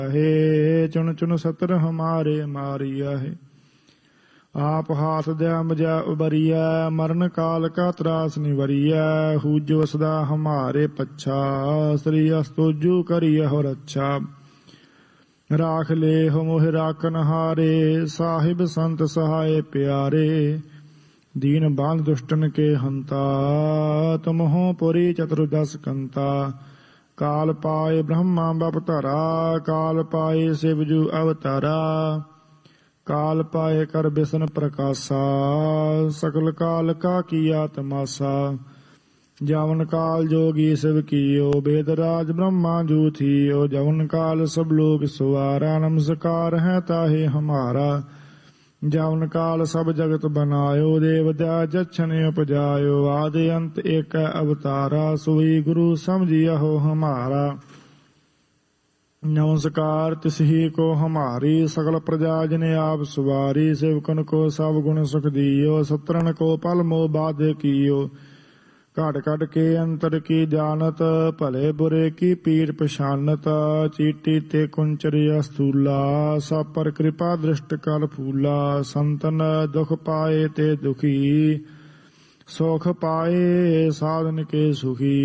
हे चुन चुन सतर हमारे मारिया है। आप हाथ दया मजा उबरिया, मरण काल का त्रास निवरिया। हूजो सदा हमारे पच्छा, श्री अस्तुजु करिय हो रक्षा। राख ले हो मोह राखन हारे, साहिब संत सहाय प्यारे। दीन बांध दुष्टन के हंता, तुम हो पुरी चतुर्दश कंता। काल पाए ब्रह्मा बपतरा, काल पाए शिवजू अवतारा। काल पाए कर बिसन प्रकाशा, सकल काल का किया तमाशा। जावन काल जोगी शिव कियो, वेदराज ब्रह्मा जू थियो। जवन काल सब लोग सुवारा, नमस्कार है ताहे हमारा। जावन काल सब जगत बनायो, देवता जच्छन उपजायो। आदि अंत एक अवतारा, सोई गुरु समझिया हो हमारा। नमस्कार तिसही को हमारी, सकल प्रजा जिने आप सुवारी। सेवकन को सब गुण सुख दियो, सत्रन को पल मोह बाधे कियो। घट घट के अंतर की जानत, भले बुरे की पीर पछानत। चीटी ते कुंचरी स्थूला, सब पर कृपा दृष्ट कर फूला। संतन दुख पाए ते दुखी, सुख पाए साधन के सुखी।